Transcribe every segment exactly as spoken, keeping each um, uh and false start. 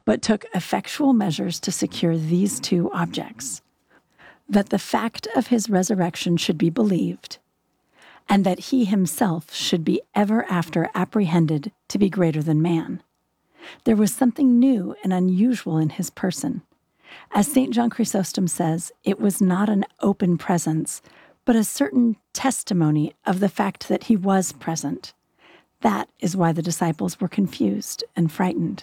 but took effectual measures to secure these two objects: that the fact of his resurrection should be believed, and that he himself should be ever after apprehended to be greater than man. There was something new and unusual in his person. As Saint John Chrysostom says, it was not an open presence, but a certain testimony of the fact that he was present. That is why the disciples were confused and frightened.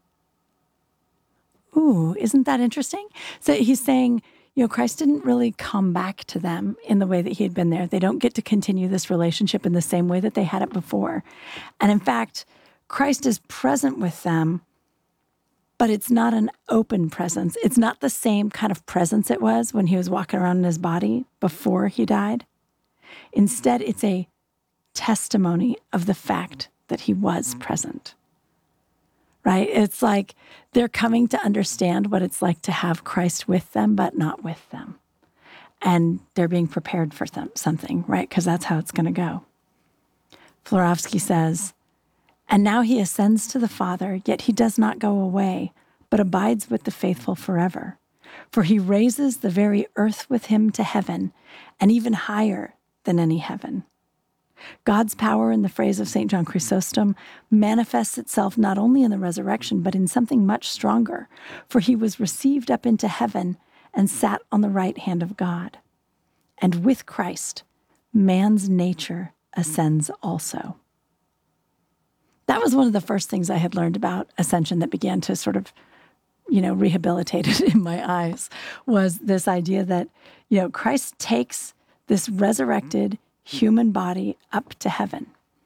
Ooh, isn't that interesting? So he's saying, you know, Christ didn't really come back to them in the way that he had been there. They don't get to continue this relationship in the same way that they had it before. And in fact, Christ is present with them, but it's not an open presence. It's not the same kind of presence it was when he was walking around in his body before he died. Instead, it's a testimony of the fact that he was present, right? It's like they're coming to understand what it's like to have Christ with them, but not with them. And they're being prepared for them, something, right? Because that's how it's going to go. Florovsky says, "And now he ascends to the Father, yet he does not go away, but abides with the faithful forever. For he raises the very earth with him to heaven, and even higher than any heaven." God's power, in the phrase of Saint John Chrysostom, manifests itself not only in the resurrection, but in something much stronger, for he was received up into heaven and sat on the right hand of God. And with Christ, man's nature ascends also. That was one of the first things I had learned about ascension that began to sort of, you know, rehabilitate it in my eyes, was this idea that, you know, Christ takes this resurrected human body up to heaven.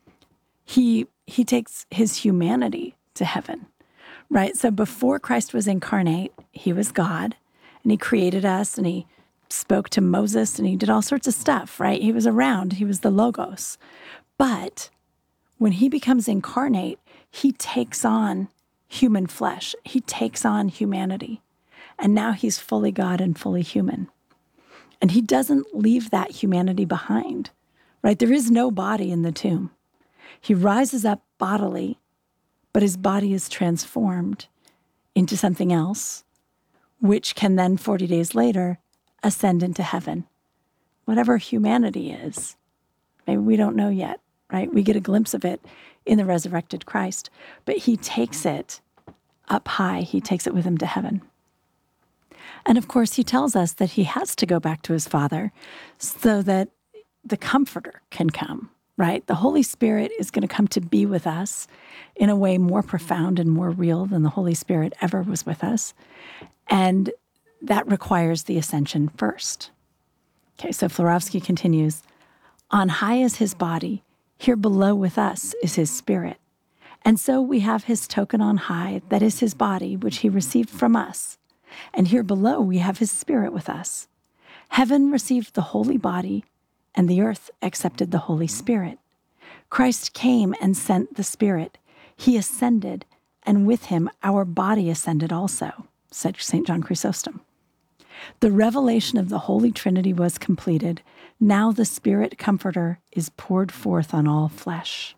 He he takes his humanity to heaven, right? So before Christ was incarnate, he was God, and he created us, and he spoke to Moses, and he did all sorts of stuff, right? He was around. He was the Logos. But when he becomes incarnate, he takes on human flesh. He takes on humanity. And now he's fully God and fully human. And he doesn't leave that humanity behind, right? There is no body in the tomb. He rises up bodily, but his body is transformed into something else, which can then forty days later ascend into heaven. Whatever humanity is, maybe we don't know yet, right? We get a glimpse of it in the resurrected Christ, but he takes it up high. He takes it with him to heaven. And of course, he tells us that he has to go back to his Father so that the Comforter can come, right? The Holy Spirit is going to come to be with us in a way more profound and more real than the Holy Spirit ever was with us. And that requires the ascension first. Okay, so Florovsky continues, "On high is his body, here below with us is his spirit. And so we have his token on high, that is his body, which he received from us. And here below we have his spirit with us. Heaven received the holy body, and the earth accepted the Holy Spirit. Christ came and sent the Spirit. He ascended, and with him our body ascended also," said Saint John Chrysostom. "The revelation of the Holy Trinity was completed. Now the Spirit Comforter is poured forth on all flesh."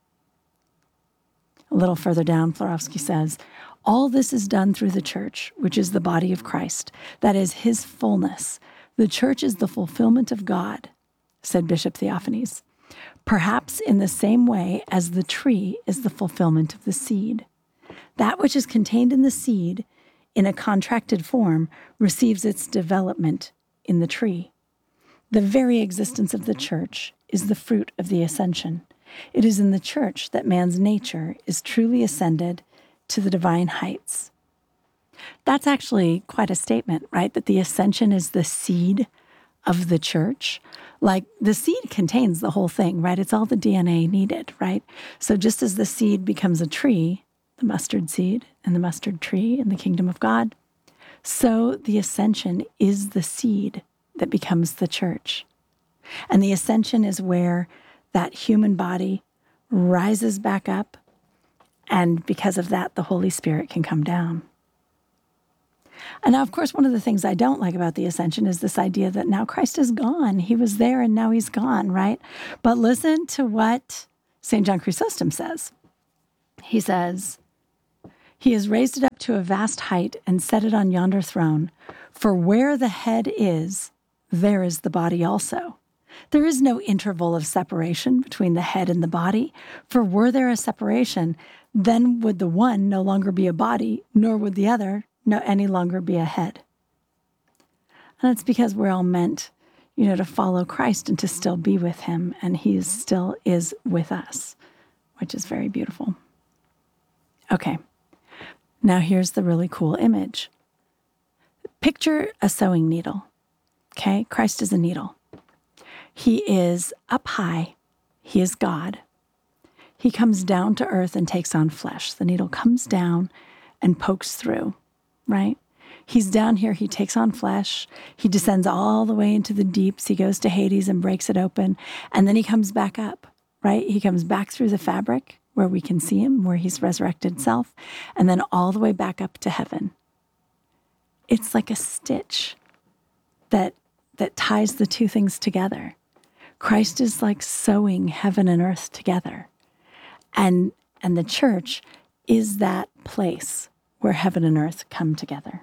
A little further down, Florovsky says, "All this is done through the Church, which is the body of Christ, that is his fullness. The Church is the fulfillment of God," said Bishop Theophanes, "perhaps in the same way as the tree is the fulfillment of the seed. That which is contained in the seed, in a contracted form, receives its development in the tree. The very existence of the Church is the fruit of the ascension. It is in the Church that man's nature is truly ascended to the divine heights." That's actually quite a statement, right? That the ascension is the seed of the Church. Like, the seed contains the whole thing, right? It's all the D N A needed, right? So just as the seed becomes a tree, the mustard seed and the mustard tree in the kingdom of God, so the ascension is the seed that becomes the Church. And the ascension is where that human body rises back up, and because of that, the Holy Spirit can come down. And now, of course, one of the things I don't like about the ascension is this idea that now Christ is gone. He was there and now he's gone, right? But listen to what Saint John Chrysostom says. He says, He has raised it up to a vast height and set it on yonder throne. For where the head is, there is the body also. There is no interval of separation between the head and the body, for were there a separation, then would the one no longer be a body, nor would the other no any longer be a head. And it's because we're all meant, you know, to follow Christ and to still be with him, and he still is with us, which is very beautiful. Okay, now here's the really cool image. Picture a sewing needle, okay? Christ is a needle. He is up high. He is God. He comes down to earth and takes on flesh. The needle comes down and pokes through, right? He's down here. He takes on flesh. He descends all the way into the deeps. He goes to Hades and breaks it open. And then he comes back up, right? He comes back through the fabric where we can see him, where he's resurrected self, and then all the way back up to heaven. It's like a stitch that that ties the two things together. Christ is like sewing heaven and earth together. And, and the church is that place where heaven and earth come together.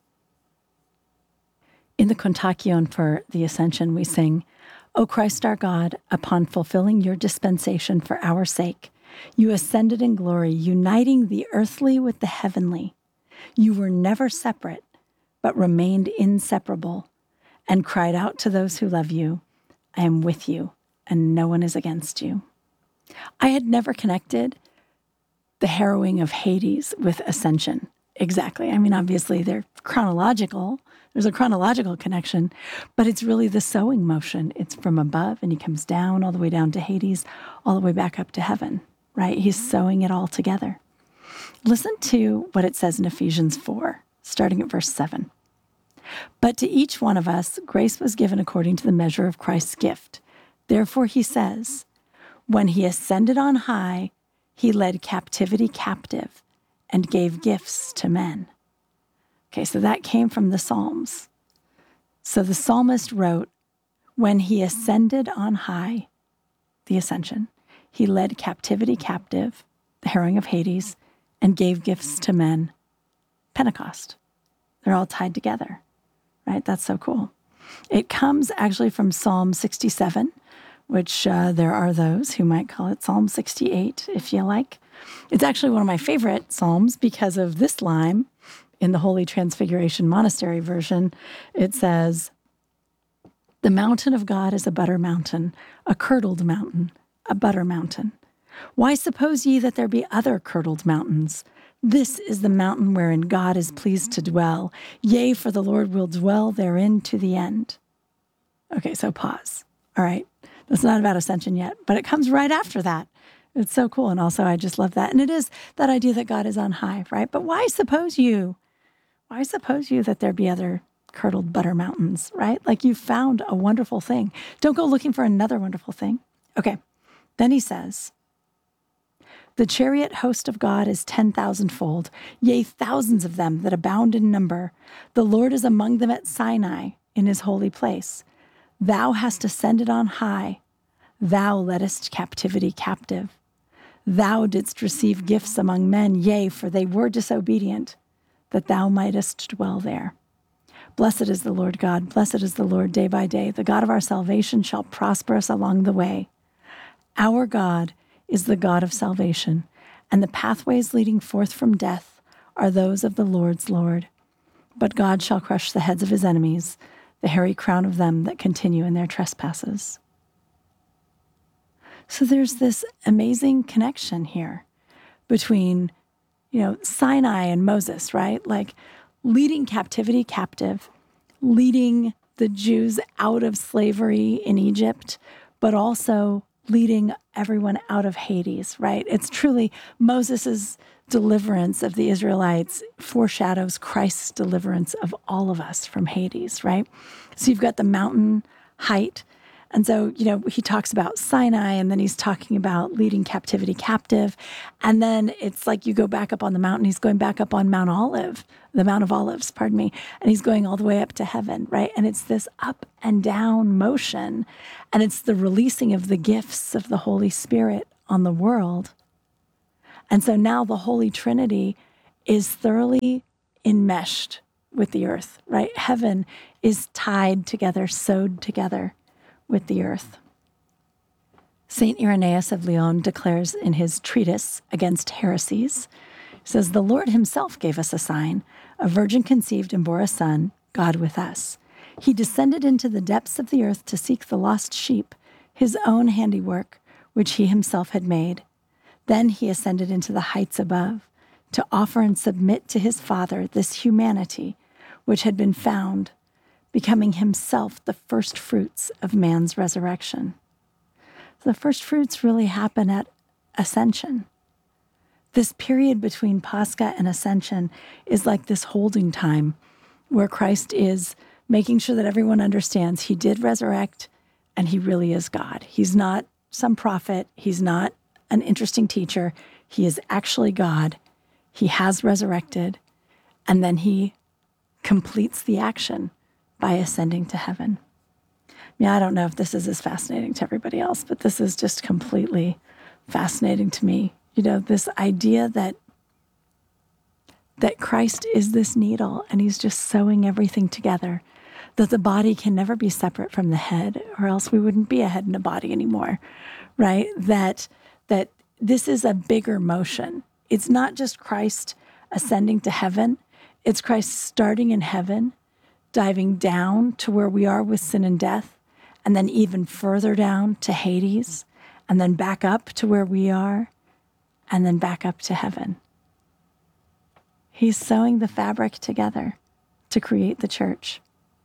In the Kontakion for the Ascension, we sing, O Christ our God, upon fulfilling your dispensation for our sake, you ascended in glory, uniting the earthly with the heavenly. You were never separate, but remained inseparable, and cried out to those who love you, I am with you, and no one is against you. I had never connected the harrowing of Hades with ascension. Exactly. I mean, obviously, they're chronological. There's a chronological connection, but it's really the sewing motion. It's from above, and he comes down all the way down to Hades, all the way back up to heaven, right? He's sewing it all together. Listen to what it says in Ephesians four, starting at verse seven. But to each one of us, grace was given according to the measure of Christ's gift. Therefore, he says, when he ascended on high, he led captivity captive and gave gifts to men. Okay, so that came from the Psalms. So the psalmist wrote, when he ascended on high, the ascension, he led captivity captive, the harrowing of Hades, and gave gifts to men, Pentecost. They're all tied together. Right? That's so cool. It comes actually from Psalm sixty-seven, which uh, there are those who might call it Psalm sixty-eight, if you like. It's actually one of my favorite Psalms because of this line in the Holy Transfiguration Monastery version. It says, the mountain of God is a butter mountain, a curdled mountain, a butter mountain. Why suppose ye that there be other curdled mountains? This is the mountain wherein God is pleased to dwell. Yea, for the Lord will dwell therein to the end. Okay, so pause. All right. That's not about ascension yet, but it comes right after that. It's so cool. And also, I just love that. And it is that idea that God is on high, right? But why suppose you, why suppose you that there be other curdled butter mountains, right? Like you found a wonderful thing. Don't go looking for another wonderful thing. Okay. Then he says, the chariot host of God is ten thousand-fold, yea, thousands of them that abound in number. The Lord is among them at Sinai, in his holy place. Thou hast ascended on high. Thou leddest captivity captive. Thou didst receive gifts among men, yea, for they were disobedient, that thou mightest dwell there. Blessed is the Lord God, blessed is the Lord day by day. The God of our salvation shall prosper us along the way. Our God is the God of salvation, and the pathways leading forth from death are those of the Lord's Lord. But God shall crush the heads of his enemies, the hairy crown of them that continue in their trespasses. So there's this amazing connection here between, you know, Sinai and Moses, right? Like leading captivity captive, leading the Jews out of slavery in Egypt, but also leading everyone out of Hades, right? It's truly Moses' deliverance of the Israelites foreshadows Christ's deliverance of all of us from Hades, right? So you've got the mountain height. And so, you know, he talks about Sinai, and then he's talking about leading captivity captive. And then it's like you go back up on the mountain. He's going back up on Mount Olive, the Mount of Olives, pardon me. And he's going all the way up to heaven, right? And it's this up and down motion. And it's the releasing of the gifts of the Holy Spirit on the world. And so now the Holy Trinity is thoroughly enmeshed with the earth, right? Heaven is tied together, sewed together with the earth. Saint Irenaeus of Lyon declares in his treatise against heresies, he says, "The Lord himself gave us a sign. A virgin conceived and bore a son, God with us. He descended into the depths of the earth to seek the lost sheep, his own handiwork, which he himself had made. Then he ascended into the heights above to offer and submit to his Father this humanity, which had been found, becoming himself the first fruits of man's resurrection." The first fruits really happen at Ascension. This period between Pascha and Ascension is like this holding time where Christ is making sure that everyone understands he did resurrect and he really is God. He's not some prophet. He's not an interesting teacher. He is actually God. He has resurrected, and then he completes the action by ascending to heaven. Yeah, I don't know if this is as fascinating to everybody else, but this is just completely fascinating to me. You know, this idea that that Christ is this needle and he's just sewing everything together, that the body can never be separate from the head, or else we wouldn't be a head and a body anymore, right? That that this is a bigger motion. It's not just Christ ascending to heaven. It's Christ starting in heaven, diving down to where we are with sin and death, and then even further down to Hades, and then back up to where we are, and then back up to heaven. He's sewing the fabric together to create the church.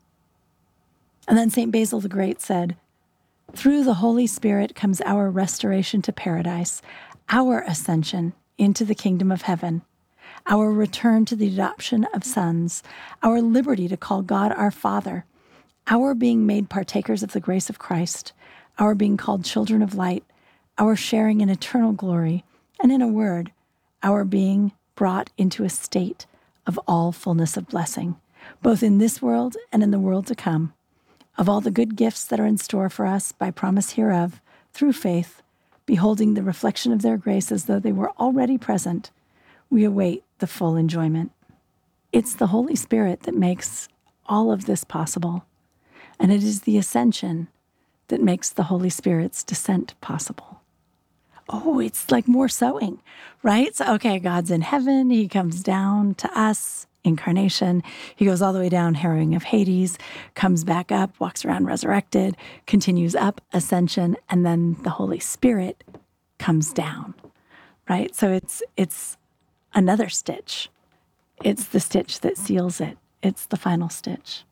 And then Saint Basil the Great said, "Through the Holy Spirit comes our restoration to paradise, our ascension into the kingdom of heaven, our return to the adoption of sons, our liberty to call God our Father, our being made partakers of the grace of Christ, our being called children of light, our sharing in eternal glory, and in a word, our being brought into a state of all fullness of blessing, both in this world and in the world to come, of all the good gifts that are in store for us by promise hereof, through faith, beholding the reflection of their grace as though they were already present, we await the full enjoyment." It's the Holy Spirit that makes all of this possible. And it is the ascension that makes the Holy Spirit's descent possible. Oh, it's like more sewing, right? So, okay, God's in heaven. He comes down to us, incarnation. He goes all the way down, harrowing of Hades, comes back up, walks around resurrected, continues up, ascension, and then the Holy Spirit comes down, right? So it's it's another stitch. It's the stitch that seals it. It's the final stitch.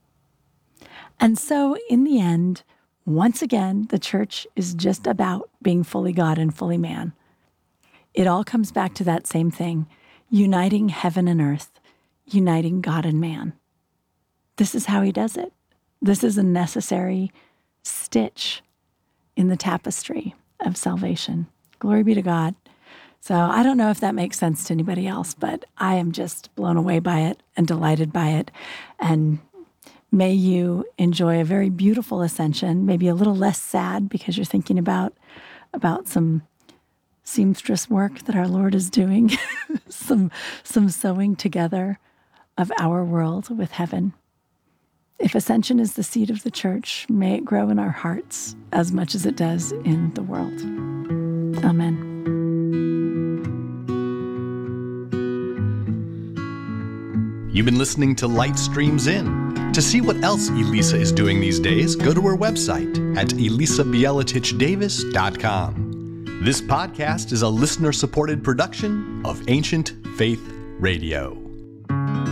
And so in the end, once again, the church is just about being fully God and fully man. It all comes back to that same thing, uniting heaven and earth, uniting God and man. This is how he does it. This is a necessary stitch in the tapestry of salvation. Glory be to God. So I don't know if that makes sense to anybody else, but I am just blown away by it and delighted by it. And may you enjoy a very beautiful ascension, maybe a little less sad because you're thinking about, about some seamstress work that our Lord is doing, some, some sewing together of our world with heaven. If ascension is the seed of the church, may it grow in our hearts as much as it does in the world. Amen. You've been listening to Light Streams In. To see what else Elisa is doing these days, go to her website at elisa bieletich davis dot com. This podcast is a listener-supported production of Ancient Faith Radio.